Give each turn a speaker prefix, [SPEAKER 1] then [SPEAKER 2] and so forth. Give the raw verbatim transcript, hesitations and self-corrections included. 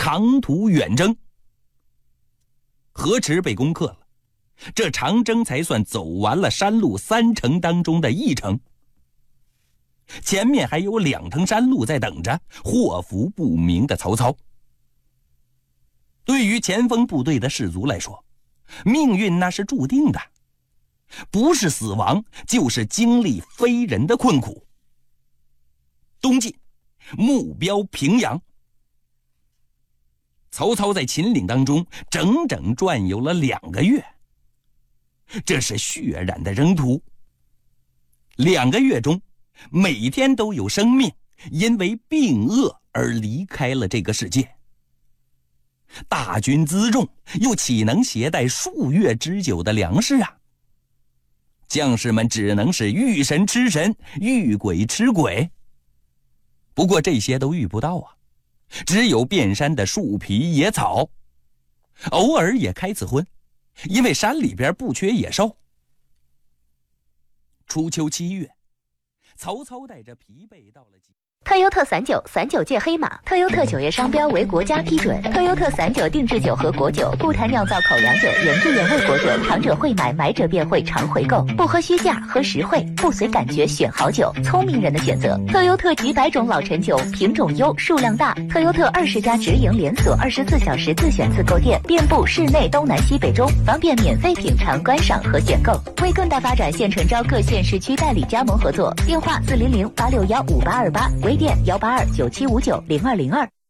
[SPEAKER 1] 长途远征。河池被攻克了，这长征才算走完了山路三城当中的一城。前面还有两城山路在等着祸福不明的曹操。对于前锋部队的士卒来说，命运那是注定的，不是死亡，就是经历非人的困苦。东进，目标平阳。曹操在秦岭当中整整转悠了两个月，这是血染的征途。两个月中，每天都有生命因为病饿而离开了这个世界。大军辎重又岂能携带数月之久的粮食啊？将士们只能是遇神吃神，遇鬼吃鬼。不过这些都遇不到啊，只有遍山的树皮野草，偶尔也开次荤，因为山里边不缺野兽。初秋七月，曹操带着疲惫到了
[SPEAKER 2] 特优特散酒，散酒界黑马。特优特酒业商标为国家批准。特优特散酒定制酒和果酒，不谈酿造口粮酒，原汁原味果酒，尝者会买，买者便会常回购。不喝虚价，喝实惠，不随感觉选好酒，聪明人的选择。特优特几百种老陈酒，品种优，数量大。特优特二十家直营连锁，二十四小时自选自购店，遍布市内东南西北中，方便免费品尝、观赏和选购。为更大发展，现诚招各县市区代理加盟合作，电话四零零八六幺五八二八。微店幺八二九七五九零二零二。